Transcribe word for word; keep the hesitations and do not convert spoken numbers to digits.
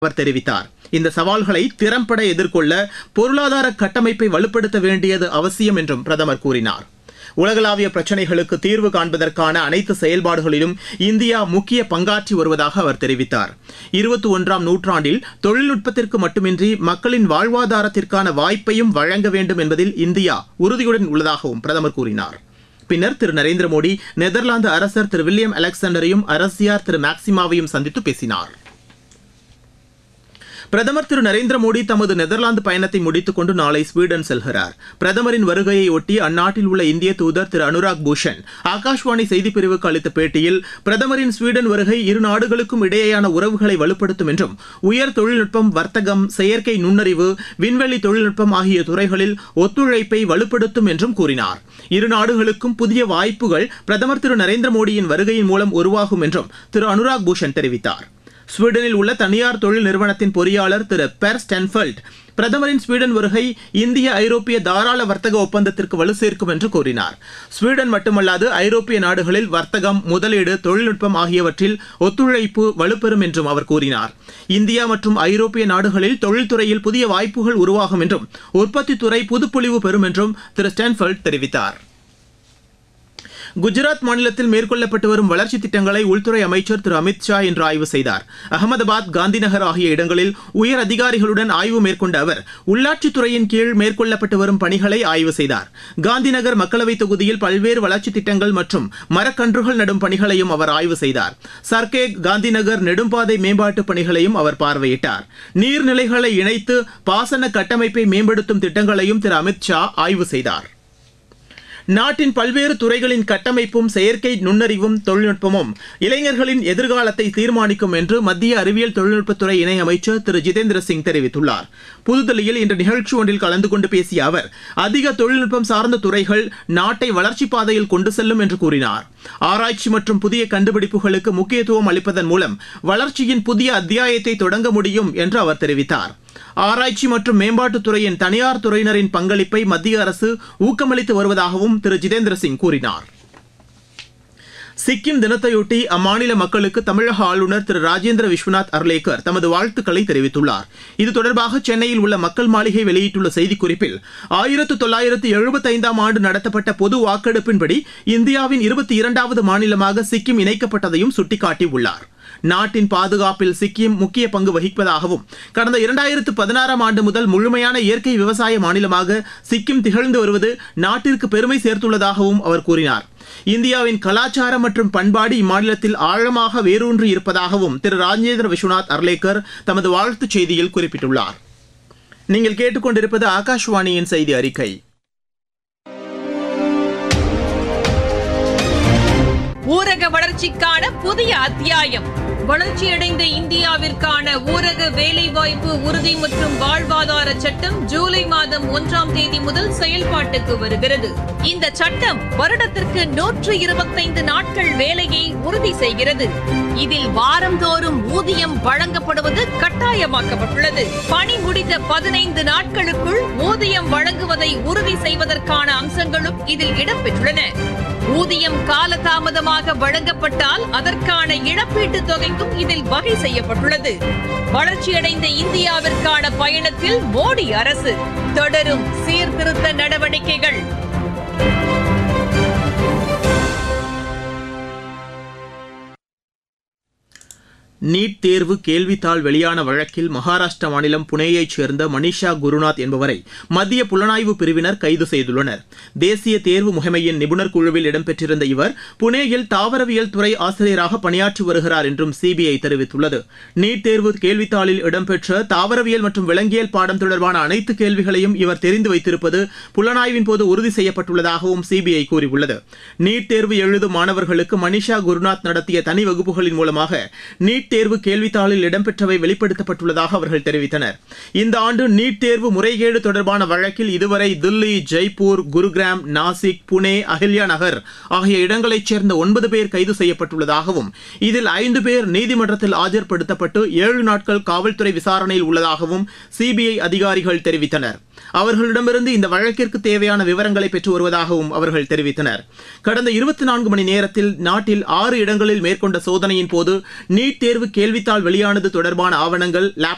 அவர் தெரிவித்தார். இந்த சவால்களை திறம்பட எதிர்கொள்ள பொருளாதார கட்டமைப்பை வலுப்படுத்த வேண்டியது அவசியம் என்றும் பிரதமர் கூறினார். உலகளாவிய பிரச்சினைகளுக்கு தீர்வு காண்பதற்கான அனைத்து செயல்பாடுகளிலும் இந்தியா முக்கிய பங்காற்றி வருவதாக அவர் தெரிவித்தார். இருபத்தி ஒன்றாம் நூற்றாண்டில் தொழில்நுட்பத்திற்கு மட்டுமின்றி மக்களின் வாழ்வாதாரத்திற்கான வாய்ப்பையும் வழங்க வேண்டும் என்பதில் இந்தியா உறுதியுடன் உள்ளதாகவும் பிரதமர் கூறினார். பின்னர் திரு நரேந்திர மோடி நெதர்லாந்து அரசர் திரு வில்லியம் அலெக்சாண்டரையும் அரசியார் திரு மேக்சிமாவையும் சந்தித்து பேசினார். பிரதமர் திரு நரேந்திர மோடி தமது நெதர்லாந்து பயணத்தை முடித்துக் கொண்டு நாளை ஸ்வீடன் செல்கிறார். பிரதமரின் வருகையை ஒட்டி அந்நாட்டில் உள்ள இந்திய தூதர் திரு அனுராக் பூஷன் ஆகாஷ்வாணி செய்திப்பிரிவுக்கு அளித்த பேட்டியில் பிரதமரின் ஸ்வீடன் வருகை இரு நாடுகளுக்கும் இடையேயான உறவுகளை வலுப்படுத்தும் என்றும் உயர் தொழில்நுட்பம், வர்த்தகம், செயற்கை நுண்ணறிவு, விண்வெளி தொழில்நுட்பம் ஆகிய துறைகளில் ஒத்துழைப்பை வலுப்படுத்தும் என்றும் கூறினார். இரு நாடுகளுக்கும் புதிய வாய்ப்புகள் பிரதமர் திரு நரேந்திர மோடியின் வருகையின் மூலம் உருவாகும் என்றும் திரு அனுராக் பூஷன் தெரிவித்தார். ஸ்வீடனில் உள்ள தனியார் தொழில் நிறுவனத்தின் பொறியாளர் திரு பெர் ஸ்டென்ஃபெல்ட் பிரதமரின் ஸ்வீடன் வருகை இந்திய ஐரோப்பிய தாராள வர்த்தக ஒப்பந்தத்திற்கு வலு சேர்க்கும் என்று கூறினார். ஸ்வீடன் மட்டுமல்லாது ஐரோப்பிய நாடுகளில் வர்த்தகம், முதலீடு, தொழில்நுட்பம் ஆகியவற்றில் ஒத்துழைப்பு வலுப்பெறும் என்றும் அவர் கூறினார். இந்தியா மற்றும் ஐரோப்பிய நாடுகளில் தொழில்துறையில் புதிய வாய்ப்புகள் உருவாகும் என்றும் உற்பத்தித் துறை புதுப்பொலிவு பெறும் என்றும் திரு ஸ்டென்ஃபெல்ட் தெரிவித்தார். குஜராத் மாநிலத்தில் மேற்கொள்ளப்பட்டு வரும் வளர்ச்சித் திட்டங்களை உள்துறை அமைச்சர் திரு அமித் ஷா இன்று ஆய்வு செய்தார். அகமதாபாத், காந்திநகர் ஆகிய இடங்களில் உயர் அதிகாரிகளுடன் ஆய்வு மேற்கொண்ட அவர் உள்ளாட்சித்துறையின் கீழ் மேற்கொள்ளப்பட்டு வரும் பணிகளை ஆய்வு செய்தார். காந்திநகர் மக்களவைத் தொகுதியில் பல்வேறு வளர்ச்சித் திட்டங்கள் மற்றும் மரக்கன்றுகள் நடும் பணிகளையும் அவர் ஆய்வு செய்தார். சர்க்கேக், காந்திநகர் நெடும்பாதை மேம்பாட்டுப் பணிகளையும் அவர் பார்வையிட்டார். நீர்நிலைகளை இணைத்து பாசன கட்டமைப்பை மேம்படுத்தும் திட்டங்களையும் திரு அமித் ஷா ஆய்வு செய்தார். நாட்டின் பல்வேறு துறைகளின் கட்டமைப்பும் செயற்கை நுண்ணறிவும் தொழில்நுட்பமும் இளைஞர்களின் எதிர்காலத்தை தீர்மானிக்கும் என்று மத்திய அறிவியல் தொழில்நுட்பத்துறை இணையமைச்சர் திரு ஜிதேந்திர சிங் தெரிவித்துள்ளார். புதுதில்லியில் இன்று நிகழ்ச்சி ஒன்றில் கலந்து கொண்டு பேசிய அவர் அதிக தொழில்நுட்பம் சார்ந்த துறைகள் நாட்டை வளர்ச்சிப் பாதையில் கொண்டு செல்லும் என்று கூறினார். ஆராய்ச்சி மற்றும் புதிய கண்டுபிடிப்புகளுக்கு முக்கியத்துவம் அளிப்பதன் மூலம் வளர்ச்சியின் புதிய அத்தியாயத்தை தொடங்க முடியும் என்று அவர் தெரிவித்தார். ஆராய்ச்சி மற்றும் மேம்பாட்டுத் துறையின் தனியார் துறையினரின் பங்களிப்பை மத்திய அரசு ஊக்கமளித்து வருவதாகவும் திரு ஜிதேந்திர சிங் கூறினார். சிக்கிம் தினத்தையொட்டி அம்மாநில மக்களுக்கு தமிழக ஆளுநர் திரு ராஜேந்திர விஸ்வநாத் அர்லேக்கர் தமது வாழ்த்துக்களை தெரிவித்துள்ளார். இது தொடர்பாக சென்னையில் உள்ள மக்கள் மாளிகை வெளியிட்டுள்ள செய்திக்குறிப்பில் ஆயிரத்து தொள்ளாயிரத்து எழுபத்தைந்தாம் ஆண்டு நடத்தப்பட்ட பொது வாக்கெடுப்பின்படி இந்தியாவின் இருபத்தி இரண்டாவது மாநிலமாக சிக்கிம் இணைக்கப்பட்டதையும் சுட்டிக்காட்டியுள்ளார். நாட்டின் பாதுகாப்பில் சிக்கிம் முக்கிய பங்கு வகிப்பதாகவும் கடந்த இரண்டாயிரத்து பதினாறாம் ஆண்டு முதல் முழுமையான இயற்கை விவசாய மாநிலமாக சிக்கிம் திகழ்ந்து வருவது நாட்டிற்கு பெருமை சேர்த்துள்ளதாகவும் அவர் கூறினார். இந்தியாவின் கலாச்சாரம் மற்றும் பண்பாடு இம்மாநிலத்தில் ஆழமாக வேரூன்றி இருப்பதாகவும் திரு ராஜேந்திர விஸ்வநாத் அர்லேக்கர் தமது வாழ்த்துச் செய்தியில் குறிப்பிட்டுள்ளார். நீங்கள் கேட்டுக்கொண்டிருப்பது ஆகாஷ்வாணியின் செய்தி அறிக்கை. ஊரக வளர்ச்சிக்கான புதிய அத்தியாயம். வளர்ச்சியடைந்த இந்தியாவிற்கான ஊரக வேலைவாய்ப்பு உறுதி மற்றும் வாழ்வாதார சட்டம் ஜூலை மாதம் ஒன்றாம் தேதி முதல் செயல்பாட்டுக்கு வருகிறது. இந்த சட்டம் வருடத்திற்கு நூற்று இருபத்தைந்து நாட்கள் வேலையை உறுதி செய்கிறது. இதில் வாரந்தோறும் ஊதியம் வழங்கப்படுவது கட்டாயமாக்கப்பட்டுள்ளது. பணி முடிந்த பதினைந்து நாட்களுக்குள் ஊதியம் வழங்குவதை உறுதி செய்வதற்கான அம்சங்களும் இதில் இடம்பெற்றுள்ளன. ஊதியம் காலதாமதமாக வழங்கப்பட்டால் அதற்கான இழப்பீட்டுத் தொகைக்கும் இதில் வகை செய்யப்பட்டுள்ளது. வளர்ச்சியடைந்த இந்தியாவிற்கான பயணத்தில் மோடி அரசு தொடரும் சீர்திருத்த நடவடிக்கைகள். நீட் தேர்வு கேள்வித்தாள் வெளியான வழக்கில் மகாராஷ்டிரா மாநிலம் புனேயைச் சேர்ந்த மனிஷா குருநாத் என்பவரை மத்திய புலனாய்வு பிரிவினர் கைது செய்துள்ளனர். தேசிய தேர்வு முகமையின் நிபுணர் குழுவில் இடம்பெற்றிருந்த இவர் புனேயில் தாவரவியல் துறை ஆசிரியராக பணியாற்றி வருகிறார் என்றும் சிபிஐ தெரிவித்துள்ளது. நீட் தேர்வு கேள்வித்தாளில் இடம்பெற்ற தாவரவியல் மற்றும் விலங்கியல் பாடம் தொடர்பான அனைத்து கேள்விகளையும் இவர் தெரிந்து வைத்திருப்பது புலனாய்வின் போது உறுதி செய்யப்பட்டுள்ளதாகவும் சிபிஐ கூறியுள்ளது. நீட் தேர்வு எழுதும் மாணவர்களுக்கு மனிஷா குருநாத் நடத்திய தனி வகுப்புகளின் மூலமாக நீட் தேர்வு கேள்வித்தாளில் இடம்பெற்றவை வெளிப்படுத்தப்பட்டுள்ளதாக அவர்கள் தெரிவித்தனர். இந்த ஆண்டு நீட் தேர்வு முறைகேடு தொடர்பான வழக்கில் இதுவரை தில்லி, ஜெய்ப்பூர், குருகிராம், நாசிக், புனே, அஹில்யா நகர் ஆகிய இடங்களைச் சேர்ந்த ஒன்பது பேர் கைது செய்யப்பட்டுள்ளதாகவும் இதில் ஐந்து பேர் நீதிமன்றத்தில் ஆஜர்படுத்தப்பட்டு ஏழு நாட்கள் காவல்துறை விசாரணையில் உள்ளதாகவும் சிபிஐ அதிகாரிகள் தெரிவித்தனர். அவர்களிடமிருந்து இந்த வழக்கிற்கு தேவையான விவரங்களை பெற்று வருவதாகவும் அவர்கள் தெரிவித்தனர். கடந்த இருபத்தி நான்கு மணி நேரத்தில் நாட்டில் ஆறு இடங்களில் மேற்கொண்ட சோதனையின் போது நீட் தேர்வு கேள்வித்தாள் வெளியானது தொடர்பான ஆவணங்கள், லேப்டாப்